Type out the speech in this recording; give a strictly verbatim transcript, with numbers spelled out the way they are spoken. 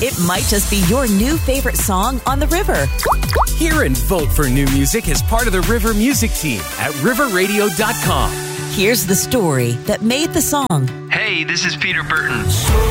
It might just be your new favorite song on the river. Hear and vote for new music as part of the River Music Team at river radio dot com. Here's the story that made the song. Hey, this is Peter Burton.